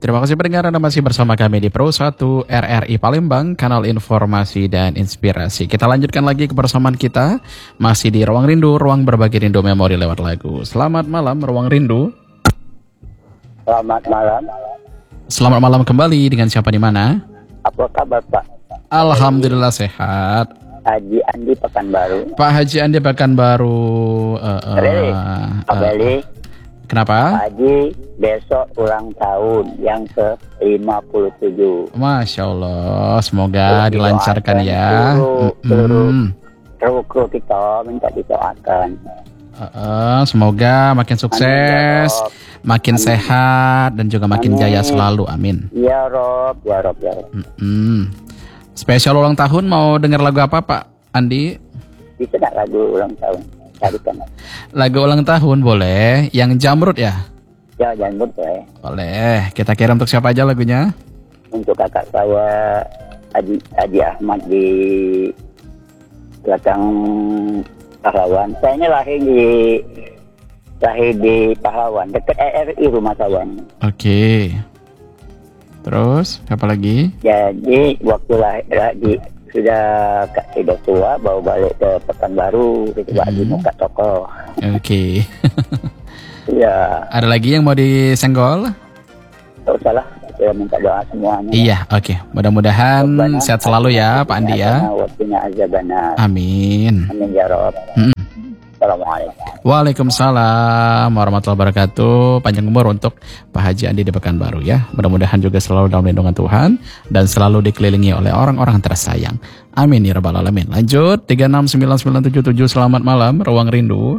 Terima kasih pendengar, Anda masih bersama kami di Pro 1 RRI Palembang, kanal informasi dan inspirasi. Kita lanjutkan lagi kebersamaan kita, masih di Ruang Rindu, ruang berbagi rindu memori lewat lagu. Selamat malam, Ruang Rindu. Selamat malam. Selamat malam kembali, dengan siapa di mana? Apa kabar Pak? Alhamdulillah sehat. Haji Andi Pekanbaru. Pak Haji Andi Pekanbaru. Kembali. Kenapa? Pak Haji besok ulang tahun yang ke-57. Masya Allah, semoga dilancarkan ya. Seluruh kru kita minta didoakan. Semoga makin sukses, makin sehat, dan juga makin jaya selalu. Amin. Ya Rob, ya Rob, ya Rob. Spesial ulang tahun, mau dengar lagu apa Pak Andi? Bisa nggak lagu ulang tahun? Carikan. Lagu ulang tahun boleh, yang Jamrud ya? Ya, jangan boleh. Boleh, kita kirim untuk siapa aja lagunya? Untuk kakak saya Haji Ahmad di belakang Pahlawan. Saya ini lahir di Pahlawan, dekat RRI rumah saya. Oke. Terus apa lagi? Jadi waktu lahir sudah tua, bawa balik ke Pekanbaru, gitu di muka toko. Oke. Iya. Ada lagi yang mau disenggol? Tak usahlah, saya minta doa semuanya. Iya, oke. Mudah-mudahan sehat selalu ya Pak Andi ya. Amin. Amin ya Rob. Assalamualaikum. Waalaikumsalam warahmatullahi wabarakatuh. Panjang umur untuk Pak Haji Andi di Pekanbaru ya. Mudah-mudahan juga selalu dalam lindungan Tuhan dan selalu dikelilingi oleh orang-orang tersayang. Amin ya rabbal alamin. Lanjut 369977. Selamat malam Ruang Rindu.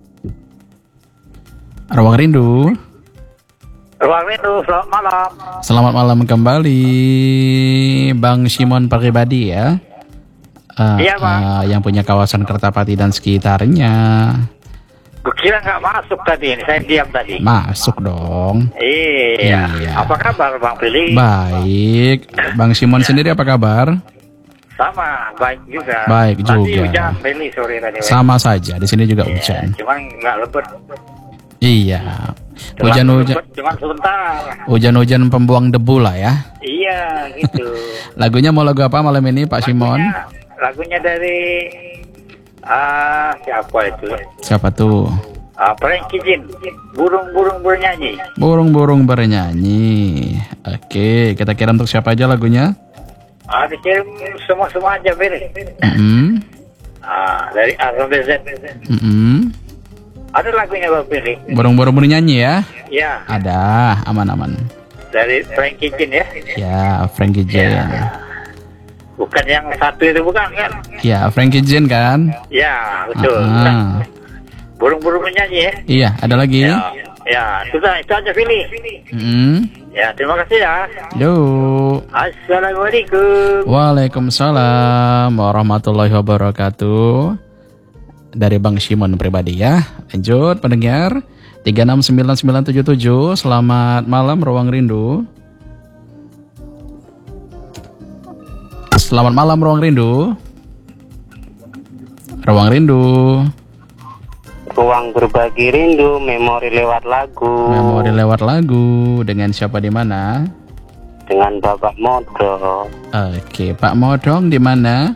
Ruang Rindu. Ruang Rindu, selamat malam. Selamat malam kembali Bang Simon Pribadi ya. Iya Bang. Yang punya kawasan Kertapati dan sekitarnya. Gue kira nggak masuk tadi, saya diam tadi. Masuk dong. Iya. Apa kabar Bang Pilih? Baik. Bang Simon sendiri apa kabar? Sama, baik juga. Baik juga. Tadi hujan, Pilih sore tadi. Sama saja, di sini juga hujan. Cuman nggak lebat. Iya. Hujan-hujan. Cuman sebentar. Hujan-hujan pembuang debu lah ya. Iya, gitu. Lagunya mau lagu apa malam ini Pak Simon? Lagunya dari siapa itu? Siapa tuh? Frankie Jin. Burung-burung bernyanyi. Burung-burung bernyanyi. Oke, kita kira untuk siapa aja lagunya? Dikirim semua aja beres. Dari A sampai Z. Ada lagunya Bang Pilih. Burung-burung bernyanyi ya? Ya. Ada, aman-aman. Dari Frankie Jin ya? Ya, Frankie Jin. Bukan yang satu itu bukan kan? Ya, Frankie Jin kan? Ya, betul. Burung-burung bernyanyi ya? Iya, ada lagi? Ya, sudah itu aja Pilih. Ya, terima kasih ya. Yuk. Assalamualaikum. Waalaikumsalam warahmatullahi wabarakatuh. Dari Bang Simon Pribadi ya. Lanjut pendengar 369977. Selamat malam Ruang Rindu. Selamat malam Ruang Rindu. Ruang Rindu. Ruang berbagi rindu, memori lewat lagu. Memori lewat lagu. Dengan siapa di mana? Dengan Bapak Modong. Oke, Pak Modong di mana?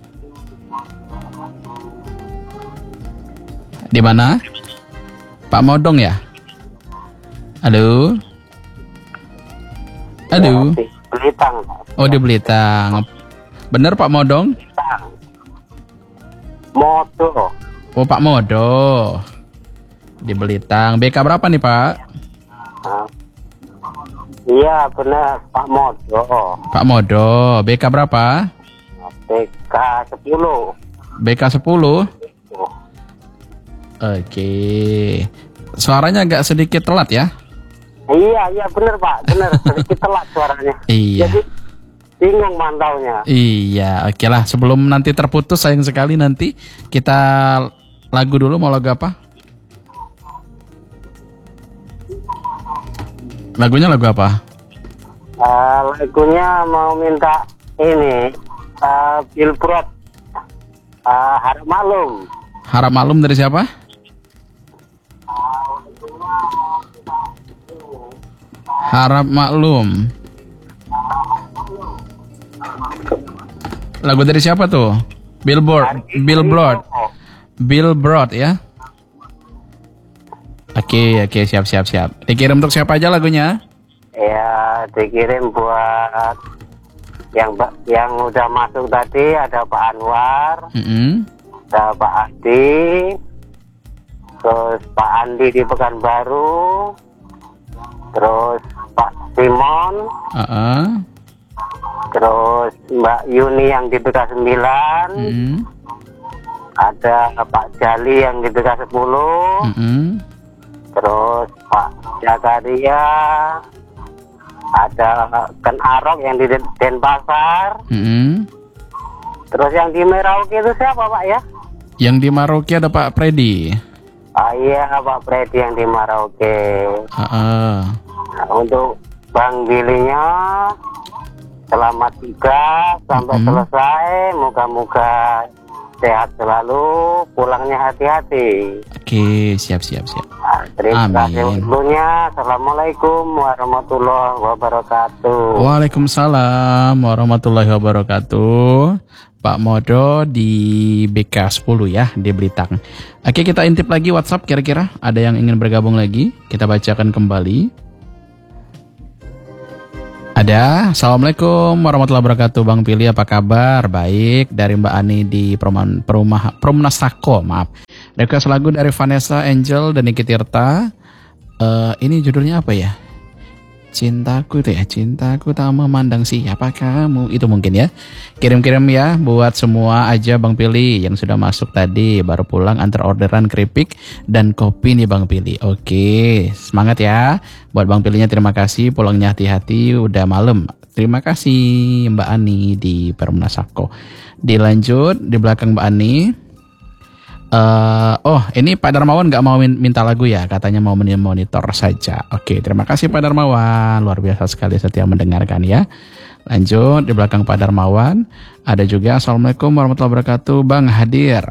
Di mana? Pak Modong ya? Halo? Halo? Di Belitang. Oh, di Belitang. Bener Pak Modong? Modo. Oh, Pak Modo. Di Belitang. BK berapa nih, Pak? Iya, benar Pak Modo. Pak Modo. BK berapa? BK 10. BK 10? Oke. Suaranya agak sedikit telat ya? Iya benar Pak, benar sedikit telat suaranya. Iya. Jadi bingung mantaunya. Iya, oke lah. Sebelum nanti terputus, sayang sekali nanti kita lagu dulu. Mau lagu apa? Lagunya lagu apa? Lagunya mau minta ini Billboard Harap Malum. Harap Malum dari siapa? Harap maklum. Lagu dari siapa tuh? Billboard ya. Oke, siap. Dikirim untuk siapa aja lagunya? Ya, dikirim buat yang udah masuk tadi, ada Pak Anwar, ada Pak Adi, terus Pak Andi di Pekanbaru, terus Pak Simon, terus Mbak Yuni yang di BK 9, ada Pak Jali yang di BK 10, terus Pak Jakaria, ada Ken Arok yang di Denpasar, terus yang di Merauke itu siapa Pak ya? Yang di Merauke ada Pak Freddy. Iya Pak Freddy yang di Merauke. Nah, untuk Bang Bilinya selamat juga sampai selesai, moga-moga sehat selalu, pulangnya hati-hati. Oke, siap. Nah, terima kasih sebelumnya. Assalamualaikum warahmatullahi wabarakatuh. Waalaikumsalam warahmatullahi wabarakatuh. Pak Modo di BK 10 ya, di Blitar. Oke, kita intip lagi WhatsApp, kira-kira ada yang ingin bergabung lagi. Kita bacakan kembali. Ada. Assalamualaikum warahmatullahi wabarakatuh. Bang Pili, apa kabar? Baik. Dari Mbak Ani di Perumnas Sako, maaf. Request lagu dari Vanessa Angel dan Niki Tirta. Ini judulnya apa ya? Cintaku tuh ya, cintaku tak memandang siapa kamu. Itu mungkin ya. Kirim-kirim ya buat semua aja Bang Pili yang sudah masuk tadi. Baru pulang antar orderan keripik dan kopi nih Bang Pili. Oke, semangat ya. Buat Bang Pilinya terima kasih. Pulangnya hati-hati, udah malam. Terima kasih Mbak Ani di Perumnas Sako. Dilanjut di belakang Mbak Ani. Ini Pak Darmawan gak mau minta lagu ya, katanya mau monitor saja. Oke, terima kasih Pak Darmawan, luar biasa sekali setia mendengarkan ya. Lanjut di belakang Pak Darmawan ada juga Assalamualaikum warahmatullahi wabarakatuh. Bang hadir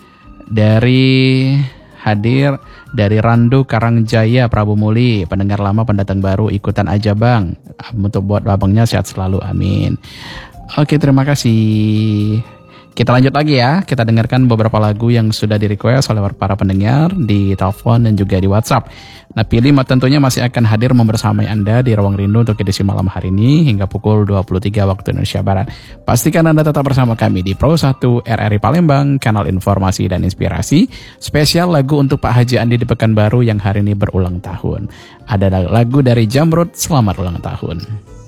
dari Randu Karangjaya Prabu Muli, pendengar lama pendatang baru, ikutan aja Bang, untuk buat abangnya sehat selalu, amin. Oke, terima kasih. Kita lanjut lagi ya, kita dengarkan beberapa lagu yang sudah di-request oleh para pendengar di telepon dan juga di WhatsApp. Nah, Pilih tentunya masih akan hadir membersamai Anda di Ruang Rindu untuk edisi malam hari ini hingga pukul 23 waktu Indonesia Barat. Pastikan Anda tetap bersama kami di Pro 1 RRI Palembang, kanal informasi dan inspirasi. Spesial lagu untuk Pak Haji Andi di Pekanbaru yang hari ini berulang tahun. Ada lagu dari Jamrud, selamat ulang tahun.